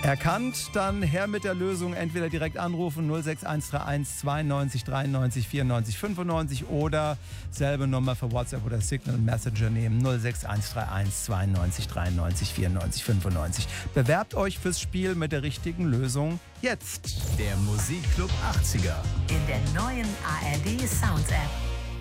Erkannt, dann her mit der Lösung. Entweder direkt anrufen 06131 92 93 94 95 oder selbe Nummer für WhatsApp oder Signal Messenger nehmen 06131 92 93 94 95. Bewerbt euch fürs Spiel mit der richtigen Lösung jetzt. Der Musikclub 80er. In der neuen ARD Sounds App.